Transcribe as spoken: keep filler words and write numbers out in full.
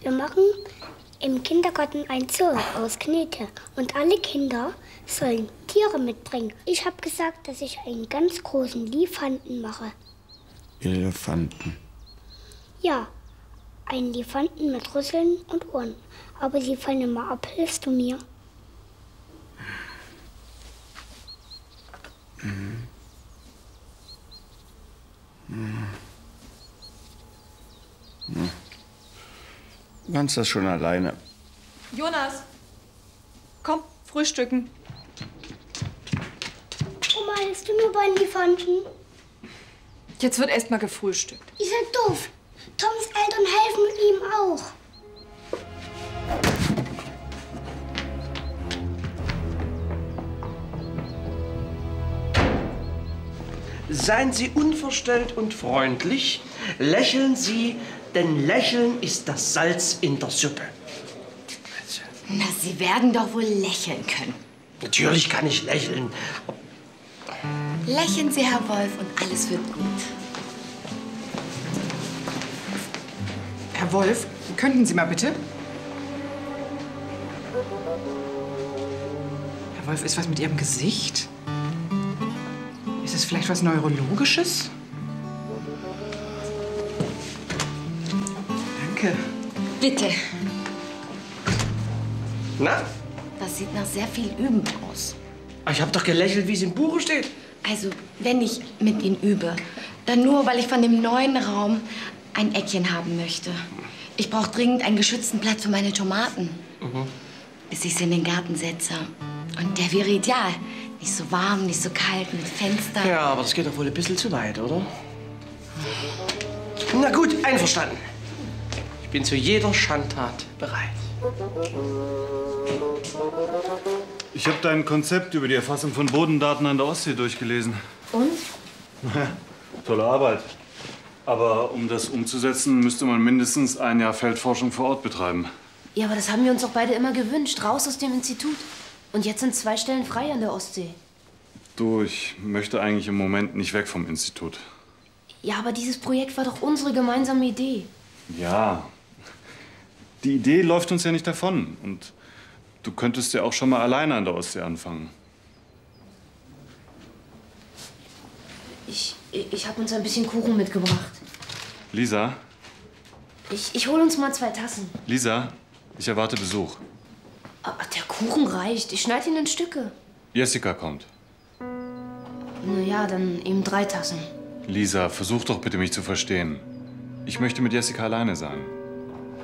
Wir machen im Kindergarten ein Zoo aus Knete. Und alle Kinder sollen Tiere mitbringen. Ich habe gesagt, dass ich einen ganz großen Elefanten mache. Elefanten? Ja, einen Elefanten mit Rüsseln und Ohren. Aber sie fallen immer ab. Hilfst du mir? Mhm. Mhm. Mhm. Du kannst das schon alleine. Jonas, komm, frühstücken. Oma, hilfst du mir bei Elefanten? Jetzt wird erst mal gefrühstückt. Ihr seid doof. Toms Eltern helfen ihm auch. Seien Sie unverstellt und freundlich. Lächeln Sie, denn Lächeln ist das Salz in der Suppe. Na, Sie werden doch wohl lächeln können. Natürlich kann ich lächeln. Lächeln Sie, Herr Wolf, und alles wird gut. Herr Wolf, könnten Sie mal bitte? Herr Wolf, ist was mit Ihrem Gesicht? Ist es vielleicht was Neurologisches? Danke. Bitte. Na? Das sieht nach sehr viel Üben aus. Ich habe doch gelächelt, wie es im Buche steht. Also, wenn ich mit Ihnen übe, dann nur, weil ich von dem neuen Raum ein Eckchen haben möchte. Ich brauche dringend einen geschützten Platz für meine Tomaten, Mhm. bis ich sie in den Garten setze. Und der wäre ideal. Nicht so warm, nicht so kalt, mit Fenster. Ja, aber das geht doch wohl ein bisschen zu weit, oder? Na gut, einverstanden. Ich bin zu jeder Schandtat bereit. Ich habe dein Konzept über die Erfassung von Bodendaten an der Ostsee durchgelesen. Und? Tolle Arbeit. Aber um das umzusetzen, müsste man mindestens ein Jahr Feldforschung vor Ort betreiben. Ja, aber das haben wir uns doch beide immer gewünscht. Raus aus dem Institut. Und jetzt sind zwei Stellen frei an der Ostsee. Du, ich möchte eigentlich im Moment nicht weg vom Institut. Ja, aber dieses Projekt war doch unsere gemeinsame Idee. Ja. Die Idee läuft uns ja nicht davon. Und du könntest ja auch schon mal alleine an der Ostsee anfangen. Ich, ich habe uns ein bisschen Kuchen mitgebracht. Lisa? Ich, ich hole uns mal zwei Tassen. Lisa, ich erwarte Besuch. Ach, der Kuchen reicht. Ich schneide ihn in Stücke. Jessica kommt. Na ja, dann eben drei Tassen. Lisa, versuch doch bitte, mich zu verstehen. Ich möchte mit Jessica alleine sein.